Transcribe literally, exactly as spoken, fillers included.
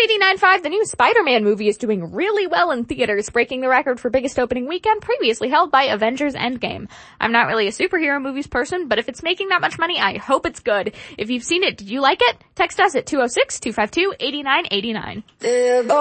eighty-nine point five, the new Spider-Man movie is doing really well in theaters, breaking the record for biggest opening weekend previously held by Avengers Endgame. I'm not really a superhero movies person, but if it's making that much money, I hope it's good. If you've seen it, did you like it? Text us at two oh six, two five two, eight nine eight nine.